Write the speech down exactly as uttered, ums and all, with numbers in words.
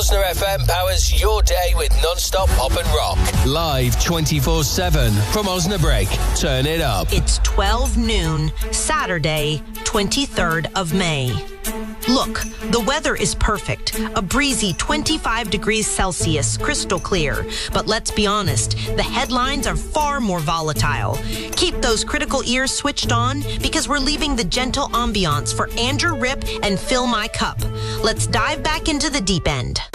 Osner F M powers your day with non-stop pop and rock. Live twenty-four seven from Osnabrück. Turn it up. It's twelve noon, Saturday, twenty-third of May. Look, the weather is perfect. A breezy twenty-five degrees Celsius, crystal clear. But let's be honest, the headlines are far more volatile. Keep those critical ears switched on because we're leaving the gentle ambiance for Andrew Ripp and Fill My Cup. Let's dive back into the deep end.